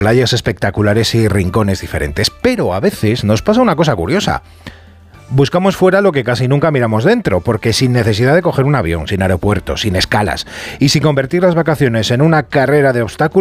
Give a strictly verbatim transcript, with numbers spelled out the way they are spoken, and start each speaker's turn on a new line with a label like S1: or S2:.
S1: playas espectaculares y rincones diferentes. Pero a veces nos pasa una cosa curiosa. Buscamos fuera lo que casi nunca miramos dentro, porque sin necesidad de coger un avión, sin aeropuertos, sin escalas, y sin convertir las vacaciones en una carrera de obstáculos,